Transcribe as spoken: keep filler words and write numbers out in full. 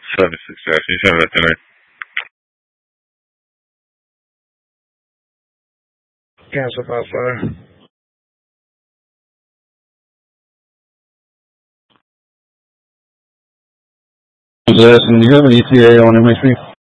Seven success. You said that tonight. Cancel five five. Do you have an E T A on M H P?